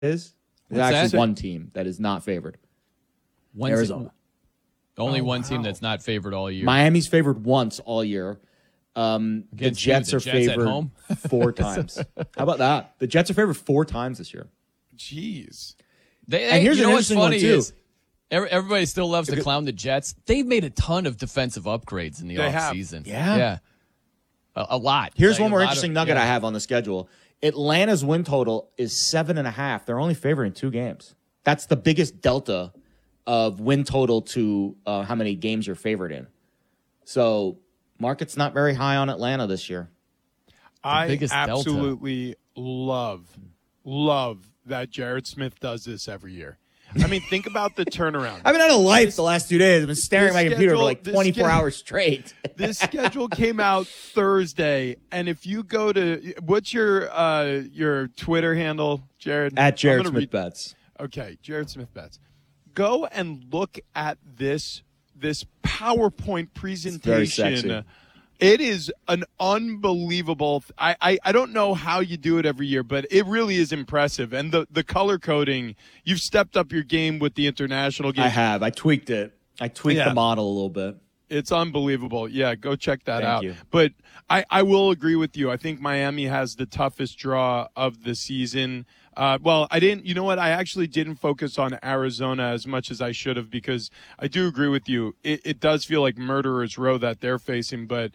is? There's What's actually that? one team that is not favored. One Arizona. Only one team that's not favored all year. Miami's favored once all year. The Against Jets who? are The Jets at favored home? 4 times. How about that? The Jets are favored 4 times this year. Jeez. And here's you an know what's interesting one, funny too. is everybody still loves to clown the Jets. They've made a ton of defensive upgrades in the offseason. Yeah. A lot. Here's Like, one more a lot interesting of- nugget yeah. I have on the schedule. Atlanta's win total is 7.5. They're only favored in 2 games. That's the biggest delta of win total to how many games you're favored in. So market's not very high on Atlanta this year. I biggest delta. absolutely love that Jared Smith does this every year. I mean, think about the turnaround. I've been out of life the last 2 days. I've been staring at my computer for like this 24 schedule- hours straight. This schedule came out Thursday, and if you go to what's your Twitter handle, Jared? At Jared I'm gonna Smith Bets. Okay, Jared Smith Bets. Go and look at this PowerPoint very sexy. presentation. It is an unbelievable. I don't know how you do it every year, but it really is impressive. And the color coding, you've stepped up your game with the international game. I have. I tweaked it. I tweaked Yeah. the model a little bit. It's unbelievable. Yeah, go check that Thank out. you. But I will agree with you. I think Miami has the toughest draw of the season. Well, I didn't. You know what? I actually didn't focus on Arizona as much as I should have because I do agree with you. It does feel like murderer's row that they're facing, but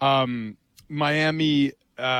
Miami.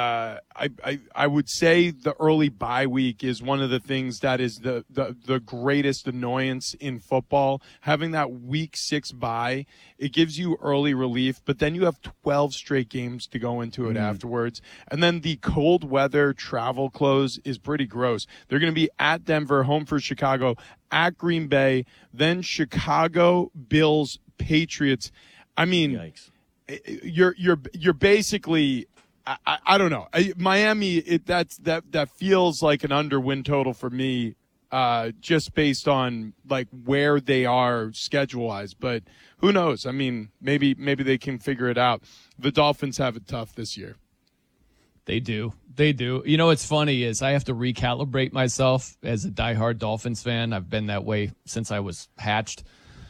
I would say the early bye week is one of the things that is the greatest annoyance in football. Having that week 6 bye, it gives you early relief, but then you have 12 straight games to go into it afterwards. And then the cold weather travel close is pretty gross. They're going to be at Denver, home for Chicago, at Green Bay, then Chicago, Bills, Patriots. I mean, Yikes. you're basically. I don't know. Miami, that feels like an under win total for me, just based on like where they are schedule wise. But who knows? I mean, maybe they can figure it out. The Dolphins have it tough this year. They do. You know what's funny is I have to recalibrate myself as a diehard Dolphins fan. I've been that way since I was hatched.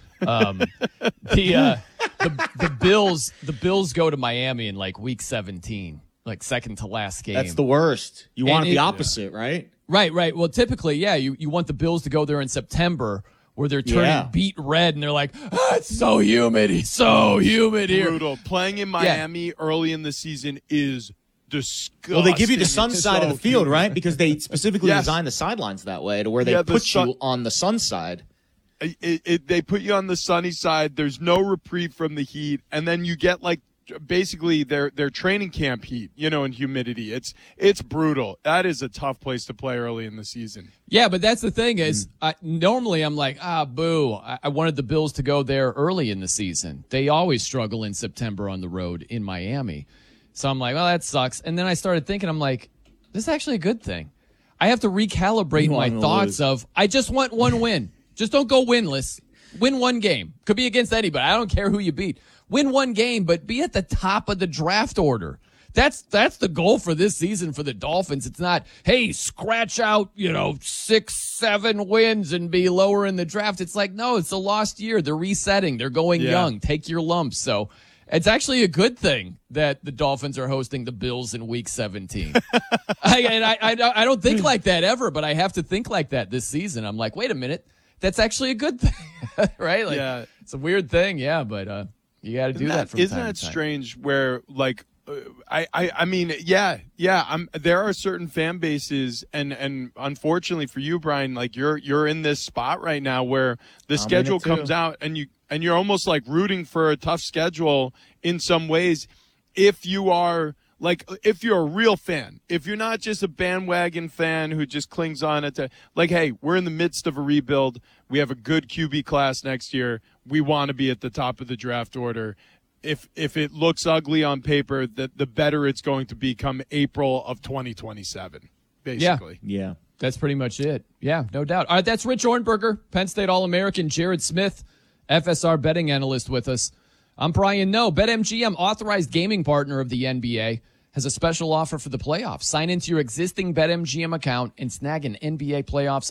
The Bills go to Miami in like week 17, like second to last game. That's the worst. You want And it the opposite, right? Right. Well, typically, yeah, you want the Bills to go there in September where they're turning beet red and they're like, it's so humid. It's so humid here. Brutal. Playing in Miami early in the season is disgusting. Well, they give you the sun It's side of so the field, humid. right? Because they specifically Yes. designed the sidelines that way to where they Yeah, the put sun- you on the sun side. They put you on the sunny side. There's no reprieve from the heat, and then you get like basically their training camp heat, and humidity. It's brutal. That is a tough place to play early in the season. Yeah, but that's the thing is, normally I'm like, boo. I wanted the Bills to go there early in the season. They always struggle in September on the road in Miami. So I'm like, well, that sucks. And then I started thinking, I'm like, this is actually a good thing. I have to recalibrate my thoughts of, I just want one win. Just don't go winless. Win one game. Could be against anybody. I don't care who you beat. Win one game, but be at the top of the draft order. That's the goal for this season for the Dolphins. It's not, hey, scratch out, 6, 7 wins and be lower in the draft. It's like, no, it's a lost year. They're resetting. They're going young. Take your lumps. So it's actually a good thing that the Dolphins are hosting the Bills in Week 17. I don't think like that ever, but I have to think like that this season. I'm like, wait a minute. That's actually a good thing, right? Like, Yeah. It's a weird thing, but you got to do that from Isn't time that to time. strange? Where like, I mean, yeah. There are certain fan bases, and unfortunately for you, Brian, like you're in this spot right now where the schedule comes out, and you're almost like rooting for a tough schedule in some ways. If you are. Like, if you're a real fan, if you're not just a bandwagon fan who just clings on it to, like, hey, we're in the midst of a rebuild. We have a good QB class next year. We want to be at the top of the draft order. If it looks ugly on paper, the better it's going to be come April of 2027, basically. Yeah. That's pretty much it. Yeah, no doubt. All right, that's Rich Ornberger, Penn State All-American, Jared Smith, FSR betting analyst with us. I'm Brian Noe, BetMGM, authorized gaming partner of the NBA. has a special offer for the playoffs. Sign into your existing BetMGM account and snag an NBA playoffs